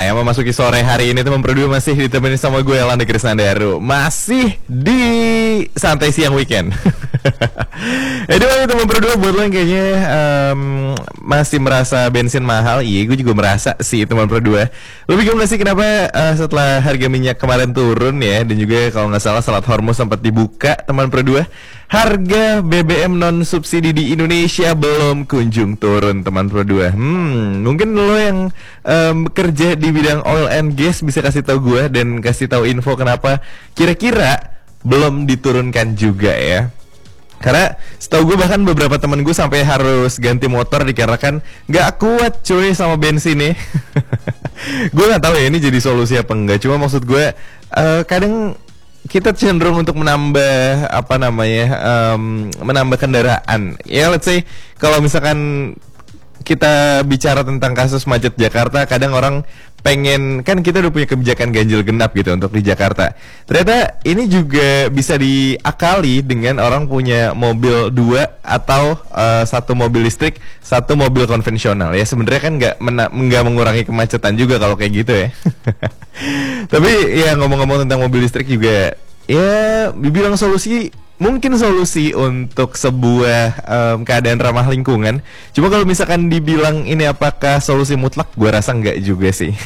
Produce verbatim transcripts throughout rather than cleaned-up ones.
yang memasuki sore hari ini teman berdua masih ditemenin sama gue Yolanda Krisnandaru. Masih di santai siang weekend. Anyway teman berdua, buat lo yang kayaknya um, masih merasa bensin mahal, iya gue juga merasa sih teman berdua. Lo bingung gak sih kenapa uh, setelah harga minyak kemarin turun ya, dan juga kalau nggak salah Selat Hormuz sempat dibuka teman berdua, harga B B M non subsidi di Indonesia belum kunjung turun teman berdua. Hmm, mungkin lo yang um, bekerja di bidang oil and gas bisa kasih tahu gue dan kasih tahu info kenapa kira-kira belum diturunkan juga ya. Karena setahu gue bahkan beberapa temen gue sampai harus ganti motor dikarenakan nggak kuat cuy sama bensin nih. Gue nggak tahu ya ini jadi solusi apa enggak. Cuma maksud gue uh, kadang kita cenderung untuk menambah apa namanya um, menambah kendaraan. Ya let's say kalau misalkan kita bicara tentang kasus macet Jakarta, kadang orang pengen, kan kita udah punya kebijakan ganjil genap gitu untuk di Jakarta. Ternyata ini juga bisa diakali dengan orang punya mobil dua atau uh, satu mobil listrik, satu mobil konvensional. Ya sebenarnya kan nggak nggak mengurangi kemacetan juga kalau kayak gitu ya. Tapi ya ngomong-ngomong tentang mobil listrik juga, ya dibilang solusi, mungkin solusi untuk sebuah um, keadaan ramah lingkungan. Cuma kalau misalkan dibilang ini apakah solusi mutlak, gue rasa enggak juga sih.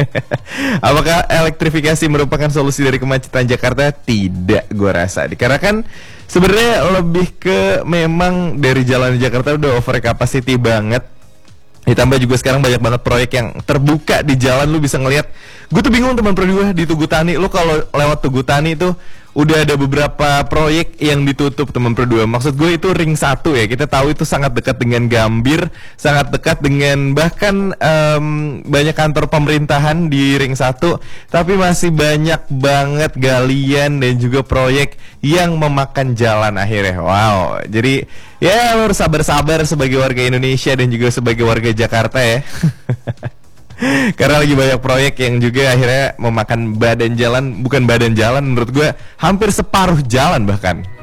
Apakah elektrifikasi merupakan solusi dari kemacetan Jakarta? Tidak, gue rasa. Dikarenakan sebenarnya lebih ke memang dari jalan di Jakarta udah over capacity banget. Ditambah juga sekarang banyak banget proyek yang terbuka di jalan, lu bisa ngelihat. Gue tuh bingung teman berdua di Tugu Tani, lu kalau lewat Tugu Tani tuh udah ada beberapa proyek yang ditutup teman berdua. Maksud gue itu ring satu ya, kita tahu itu sangat dekat dengan Gambir, sangat dekat dengan bahkan um, banyak kantor pemerintahan di ring satu. Tapi masih banyak banget galian dan juga proyek yang memakan jalan akhirnya. Wow, jadi ya lo harus sabar-sabar sebagai warga Indonesia dan juga sebagai warga Jakarta ya. Karena lagi banyak proyek yang juga akhirnya memakan badan jalan, bukan badan jalan, menurut gue hampir separuh jalan bahkan.